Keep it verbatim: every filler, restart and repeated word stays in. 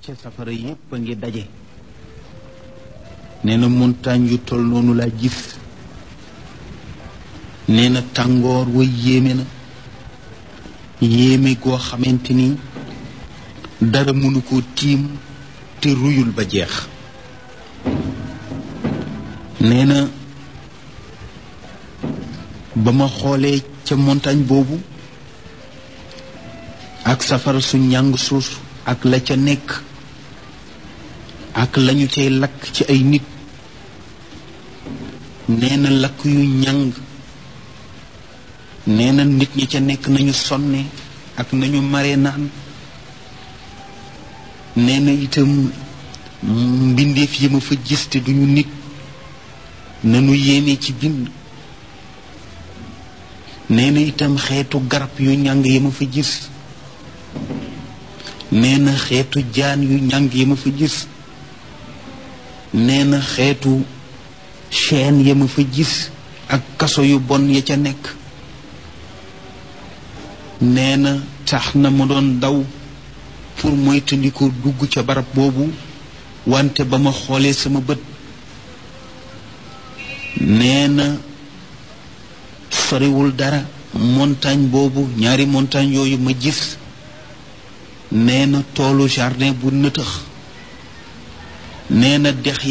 ca safara yépp a ngi daje. nee na montagne yu tol noonu laa gis. nee na tàngoor wa yéeme na yéeme goo xamante ni dara mënu ko tiim te ruyul ba jeex. nee na ba ma xoolee ca montagne boobu ak safara su njàng suus ak la ca nekk ak lañu cay lakk ci ay nit. nee na lakk yu njàng. nee na nit ñi ca nekk nañu sonne ak nañu mare naan. nee na itam mbindeef yi ma fa gis te duñu nit nanu yéeme ci bind. nee na itam xeetu garab yu njàng yi ma fa gis. nee na xeetu jaan yu njàng yi ma fa gis. nee na xeetu chaîne ya ma fa gis ak kaso yu bon ya ca nekk. nee na tax na ma doon daw pour moytandiku dugg ca barab boobu wante ba ma xoolee sama bët nee na soriwul dara montagne boobu ñaari montagne yooyu ma gis. nee na toolu jardin bu nëtëx. nee na dex